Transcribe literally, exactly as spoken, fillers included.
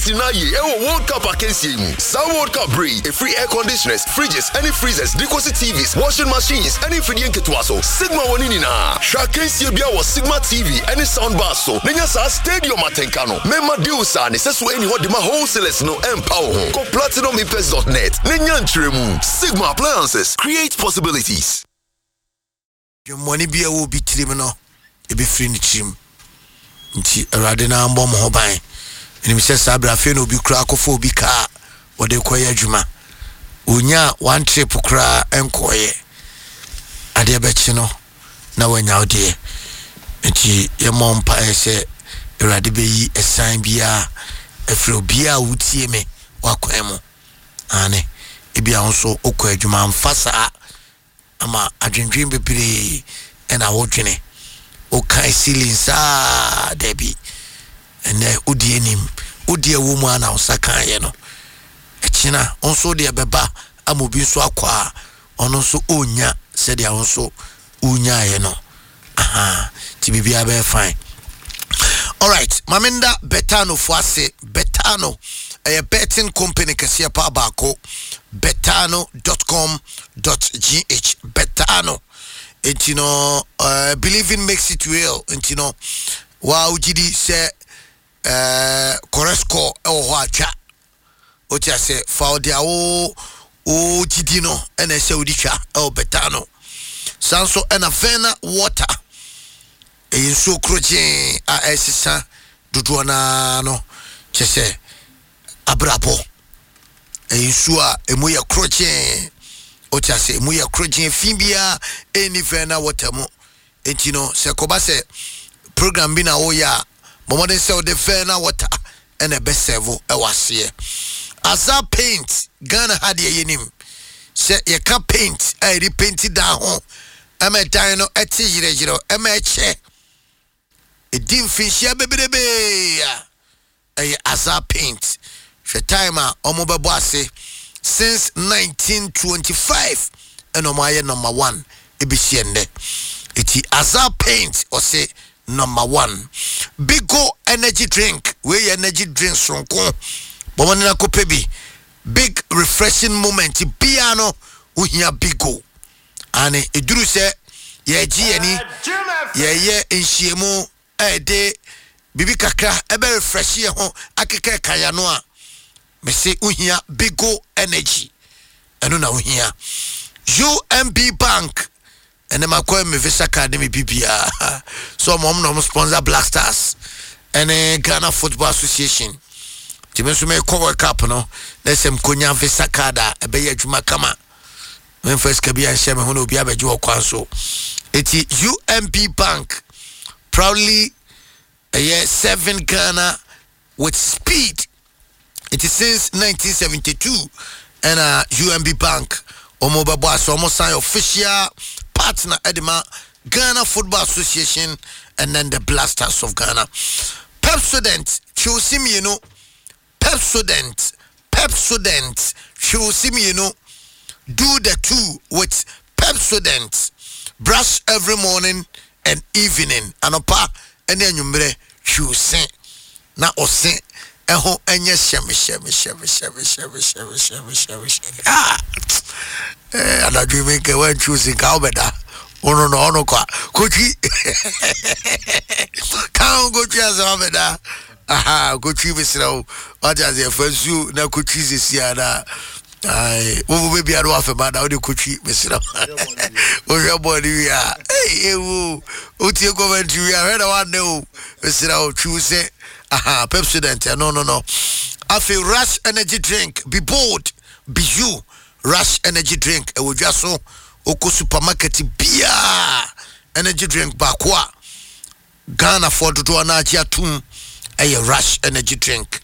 Tinaye, ewo World Cup akensi mu. Sa World Cup bring a free air conditioners, fridges, any freezers, decorative T Vs, washing machines, any free nketuaso. Sigma woni na. Shakensi bia was Sigma T V, any sound bar so. Nenya sa stadium atenkano. Mema deals ani sesu any what the wholesalers no empower. Go platinum ipes dot net. Nenya ntremu. Sigma appliances create possibilities. Your money be a will be trim no. E be free ni trim. Nti erade na ambom ho ban. Eni mi se sabra fe no bi kra akofo bi ka wo de koye adwuma. Onya one trip kra enkoye. Ade be chi no na wanya ode. Nti ye mompa ese erade be yi esan bia efre obia wutie me wakwan mu. Ane ebi anso okọ adwuma mfasa ama adwendwen bebre ena wodwene o kai ceiling sa debi ene odi enim odi ewo mu ana osaka ye no echina onso de beba amobi nso akwa ono nso onya se de onso unya ye no aha ti bibia be fine. All right, Maminda Betano Fuase Betano a betting company kasiya pa bako betano dot com dot g h Betano. And you know, uh, believing makes it real. And you know, wow, G D say, uh, Koresko or Wacha. Ocha say, Faudia o o G D no, and I say, Udicha or Betano. Sanso and a Vena water. In so croche a esisa duduana no chese abrabo. In sua emuya croche. Ocha se muya croche fimbia any vena watamo. And you know, se koba se program bina oya momode se o de vena water and a best servo e wasiye. Asa paint Ghana had ye yenim. Se ye ka paint e di painted down home. Eme dino eti jire jiro eme che. E dim finchia bebebe e asa paint. She timer omo bebo ase since nineteen twenty-five and omaye number one ebisiende. Iti asa paint or say number one. Bigo energy drink. We energy drink sonko. Bomanina kopebi. Big refreshing moment. Piano uhia bigo. Ane eduru se ye ji ani ye ye enhiemu e de bibi kakra e be refresh ye ho akeka kaya no a me se uhia bigo energy eno na uhia U M B Bank ene makwa me visa card me bibia so mom no sponsor Black Stars ene Ghana Football Association timenso me ko World Cup no na sem konya visa card e be ye adwuma kama when first kabia shame hono obi abejo kwanso eti U M B Bank proudly a year seven Ghana with speed. It is since nineteen seventy-two and uh, U M B Bank omoba boss almost sign official partner Edema Ghana Football Association and then the Blasters of Ghana. Pepsodent Chosimi you know Pepsodent Pepsodent Chosimi you know do the two with Pepsodent. Brush every morning and evening. Anopa ene anyumre chusen na osen eho enye sheme sheme sheme sheme sheme sheme sheme sheme sheme ah eh ana dream ke wan chusen ka obeda ono no ono kwa kochi ka go chiaza obeda aha kochi bisira o ajaze fazu na kochi zisia na ai wo baby aro afema na o de kochi bisira o je body ya eh ewu o tie commentary ya head one no bisira o choose aha Pepsodent no no no afi Rush energy drink be bold be you Rush energy drink e wo dwaso oko supermarket bia energy drink ba kwa Ghana for dodo na agia tum e Rush energy drink